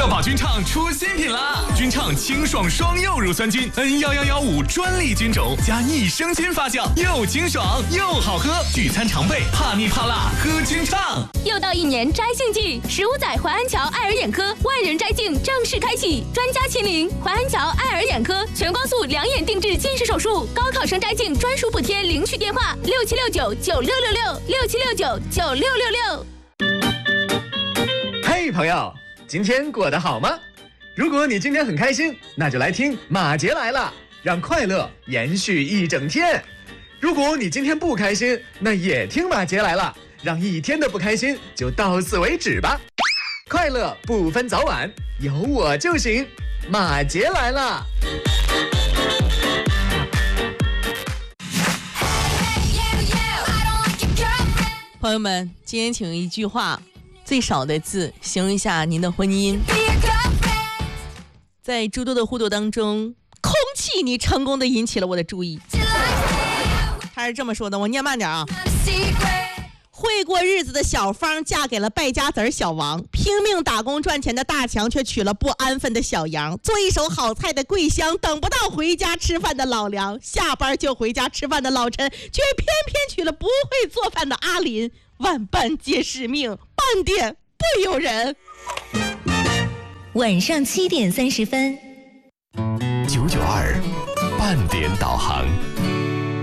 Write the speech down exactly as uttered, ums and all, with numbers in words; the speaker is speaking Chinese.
宝菌畅出新品啦！菌畅清爽双柚乳酸菌 N 一一一五专利菌种加益生菌发酵，又清爽又好喝，聚餐常备，怕腻怕辣喝菌畅。 又到一年摘杏季，十五载淮安桥爱尔眼科万人摘镜正式开启，专家亲临淮安桥爱尔眼科，全光速两眼定制近视手术，高考生摘镜专属补贴，领取电话六七六九九六六六六七六九九六六六。 嘿，朋友，今天过得好吗？如果你今天很开心，那就来听马杰来了，让快乐延续一整天。如果你今天不开心，那也听马杰来了，让一天的不开心就到此为止吧。快乐不分早晚，有我就行。马杰来了。 朋友们，今天请一句话，最少的字形容一下您的婚姻。在诸多的互动当中，空气你成功的引起了我的注意。他是这么说的，我念慢点啊。会过日子的小芳嫁给了败家子小王，拼命打工赚钱的大强却娶了不安分的小杨，做一手好菜的桂香等不到回家吃饭的老梁，下班就回家吃饭的老陈却偏偏娶了不会做饭的阿林。万般皆是命，半点不由人。 晚上七点三十分， 九九二半点导航。